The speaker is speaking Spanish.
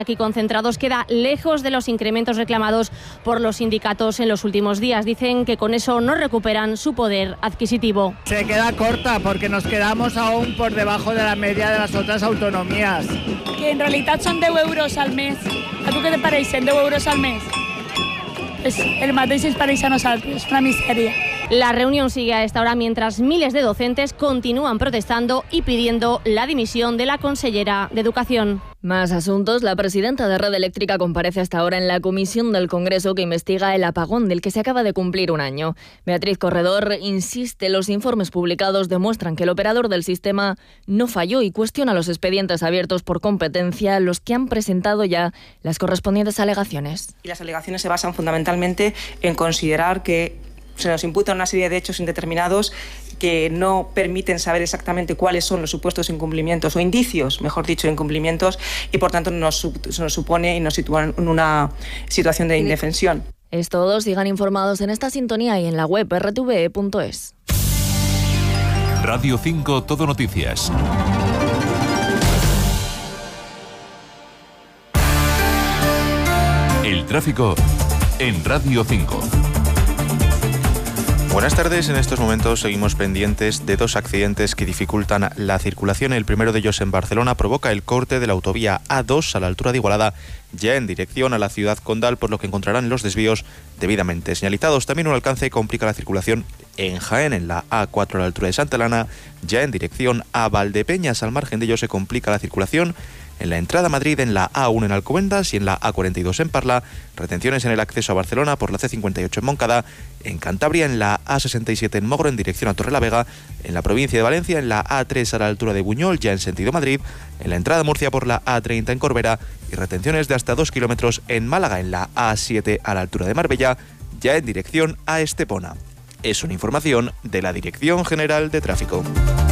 aquí concentrados queda lejos de los incrementos reclamados por los sindicatos en los últimos días. Dicen que con eso no recuperan su poder adquisitivo. Se queda corta porque nos quedamos aún por debajo de la media de las otras autonomías. Que en realitat són 10 euros al mes. A tu què te pareixen 10 euros al mes? El mateix ens pareix a nosaltres, una misèria. La reunión sigue a esta hora mientras miles de docentes continúan protestando y pidiendo la dimisión de la consellera de Educación. Más asuntos. La presidenta de Red Eléctrica comparece hasta ahora en la comisión del Congreso que investiga el apagón del que se acaba de cumplir un año. Beatriz Corredor insiste, los informes publicados demuestran que el operador del sistema no falló y cuestiona los expedientes abiertos por competencia, los que han presentado ya las correspondientes alegaciones. Y las alegaciones se basan fundamentalmente en considerar que se nos imputan una serie de hechos indeterminados que no permiten saber exactamente cuáles son los supuestos incumplimientos o indicios, mejor dicho, de incumplimientos, y por tanto nos supone y nos sitúan en una situación de indefensión. Es todo. Sigan informados en esta sintonía y en la web rtve.es. Radio 5 Todo Noticias. El tráfico en Radio 5. Buenas tardes, en estos momentos seguimos pendientes de dos accidentes que dificultan la circulación. El primero de ellos en Barcelona provoca el corte de la autovía A2 a la altura de Igualada, ya en dirección a la ciudad condal, por lo que encontrarán los desvíos debidamente señalizados. También un alcance complica la circulación en Jaén, en la A4 a la altura de Santa Elana, ya en dirección a Valdepeñas. Al margen de ello se complica la circulación en la entrada a Madrid, en la A1 en Alcobendas y en la A42 en Parla, retenciones en el acceso a Barcelona por la C58 en Moncada, en Cantabria en la A67 en Mogro en dirección a Torrelavega, en la provincia de Valencia en la A3 a la altura de Buñol ya en sentido Madrid, en la entrada a Murcia por la A30 en Corbera y retenciones de hasta 2 kilómetros en Málaga en la A7 a la altura de Marbella ya en dirección a Estepona. Es una información de la Dirección General de Tráfico.